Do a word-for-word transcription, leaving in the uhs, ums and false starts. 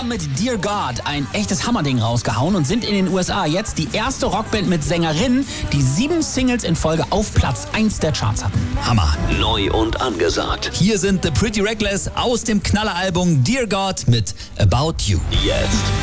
mit Dear God ein echtes Hammerding rausgehauen und sind in den U S A jetzt die erste Rockband mit Sängerin, die sieben Singles in Folge auf Platz eins der Charts hatten. Hammer. Neu und angesagt. Hier sind The Pretty Reckless aus dem Knalleralbum Dear God mit About You. Jetzt